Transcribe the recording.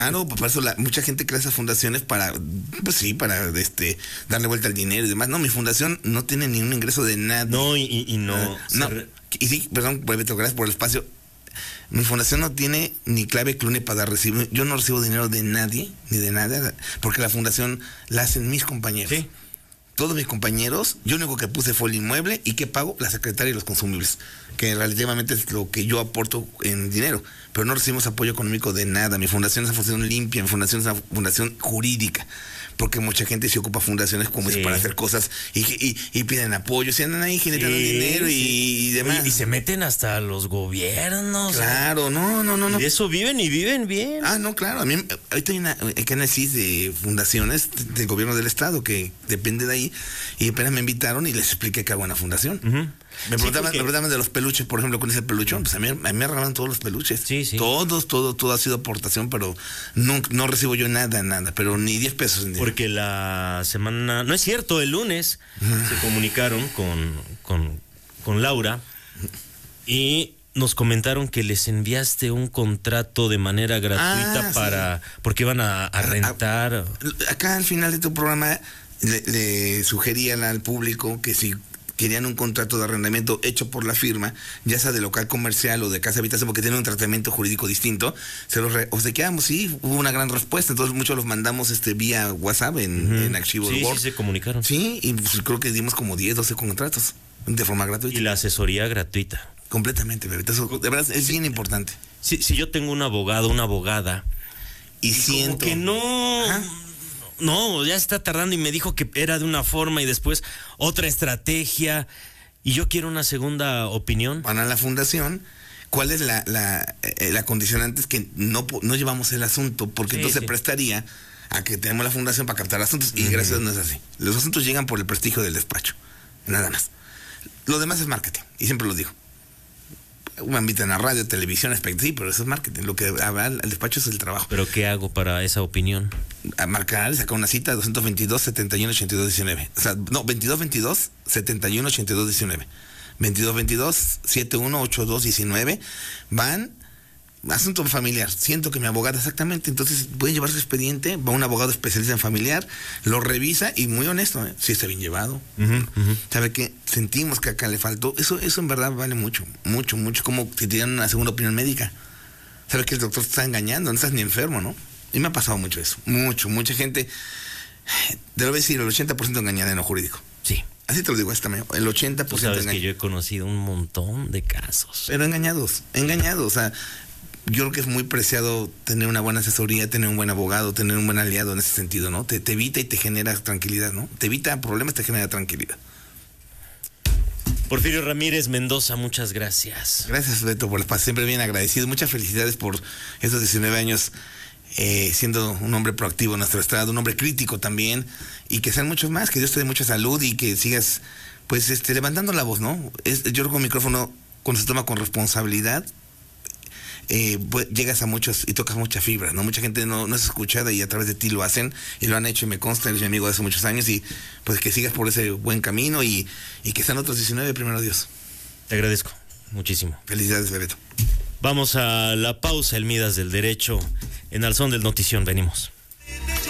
No, por eso mucha gente crea esas fundaciones para, pues sí, para darle vuelta al dinero y demás. No, mi fundación no tiene ningún ingreso de nada. No, y no. Y sí, perdón, Beto, gracias por el espacio. Mi fundación no tiene ni clave CLUNE para recibir. Yo no recibo dinero de nadie, ni de nada, porque la fundación la hacen mis compañeros. Sí. Todos mis compañeros, yo lo único que puse fue el inmueble y que pago la secretaria y los consumibles, que relativamente es lo que yo aporto en dinero, pero no recibimos apoyo económico de nada. Mi fundación es una fundación limpia, mi fundación es una fundación jurídica, porque mucha gente se ocupa fundaciones como es para hacer cosas y piden apoyo, se andan ahí generando dinero y demás. Y se meten hasta los gobiernos. Claro, no. Y de eso viven y viven bien. No, claro. A mí, ahorita hay una análisis de fundaciones del gobierno del estado que depende de ahí, y apenas me invitaron y les expliqué que hago una fundación. Uh-huh. Me preguntaban de los peluches, por ejemplo, con ese peluchón, pues a mí me regalaron todos los peluches. Sí. Todo ha sido aportación, pero no recibo yo nada, pero ni 10 pesos. Porque la semana, no es cierto, el lunes se comunicaron con Laura y nos comentaron que les enviaste un contrato de manera gratuita porque iban a rentar. Acá al final de tu programa le sugerían al público que si querían un contrato de arrendamiento hecho por la firma, ya sea de local comercial o de casa habitación, porque tiene un tratamiento jurídico distinto, se los obsequiamos. Sí, hubo una gran respuesta, entonces muchos los mandamos vía WhatsApp en archivo de Word. Sí, se comunicaron. Sí, y pues creo que dimos como 10, 12 contratos de forma gratuita. Y la asesoría gratuita. Completamente, Berito. Eso de verdad es bien importante. Si yo tengo un abogado, una abogada, y siento como que no, ya está tardando y me dijo que era de una forma y después otra estrategia, y yo quiero una segunda opinión. Para la fundación, ¿cuál es la condicionante? Es que no llevamos el asunto, porque entonces se prestaría a que tenemos la fundación para captar asuntos, y gracias a Dios no es así. Los asuntos llegan por el prestigio del despacho, nada más. Lo demás es marketing, y siempre lo digo. Me invitan a radio, televisión, sí, pero eso es marketing. Lo que habrá el despacho es el trabajo. ¿Pero qué hago para esa opinión? A marcar, sacar una cita 222-71-82-19. O sea, no, 2222-71-82-19. 2222-71-82-19. Van, asunto familiar. Siento que mi abogada, exactamente, entonces pueden llevar su expediente, va un abogado especialista en familiar, lo revisa y muy honesto, sí está bien llevado. ¿Sabe qué? Sentimos que acá le faltó. Eso en verdad vale mucho, como si te dieran una segunda opinión médica. ¿Sabe que el doctor te está engañando? No estás ni enfermo, ¿no? Y me ha pasado mucho eso. Mucha gente, te lo voy a decir, el 80% engañada en lo jurídico. Sí. Así te lo digo, el 80% Tú sabes que yo he conocido un montón de casos. Pero engañados. O sea, yo creo que es muy preciado tener una buena asesoría, tener un buen abogado, tener un buen aliado en ese sentido, ¿no? Te evita y te genera tranquilidad, ¿no? Te evita problemas, te genera tranquilidad. Porfirio Ramírez Mendoza, muchas gracias. Gracias, Beto, por el espacio. Siempre bien agradecido. Muchas felicidades por estos 19 años siendo un hombre proactivo en nuestro estado, un hombre crítico también, y que sean muchos más, que Dios te dé mucha salud y que sigas, pues, levantando la voz, ¿no? Yo creo que un micrófono, cuando se toma con responsabilidad, llegas a muchos y tocas mucha fibra, ¿no? Mucha gente no es escuchada y a través de ti lo hacen y lo han hecho, y me consta, eres mi amigo de hace muchos años, y pues que sigas por ese buen camino y que sean otros 19, primero Dios. Te agradezco muchísimo. Felicidades, Bebeto. Vamos a la pausa, el Midas del Derecho, en Al Son del Notición, venimos.